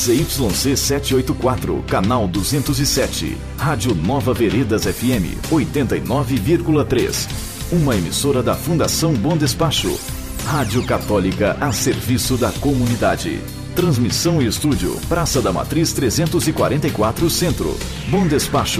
ZYC 784, canal 207. Rádio Nova Veredas FM 89,3. Uma emissora da Fundação Bom Despacho. Rádio Católica a serviço da comunidade. Transmissão e estúdio, Praça da Matriz 344 Centro. Bom Despacho,